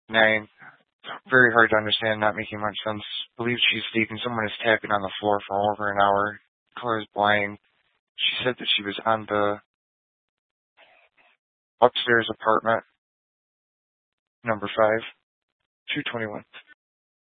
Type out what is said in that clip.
9. Very hard to understand, not making much sense. Believes she's sleeping. Someone is tapping on the floor for over an hour. Color is blind. She said that she was on the upstairs apartment, number 5, 221.